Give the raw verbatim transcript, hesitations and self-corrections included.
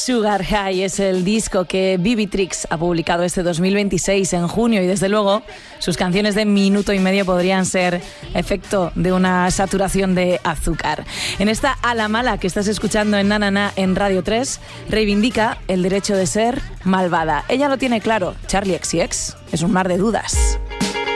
Sugar High es el disco que Vivitrix ha publicado este dos mil veintiséis en junio y desde luego sus canciones de minuto y medio podrían ser efecto de una saturación de azúcar. En esta A la Mala que estás escuchando en Na Na Na en Radio tres reivindica el derecho de ser malvada. Ella lo tiene claro, Charli X C X es un mar de dudas.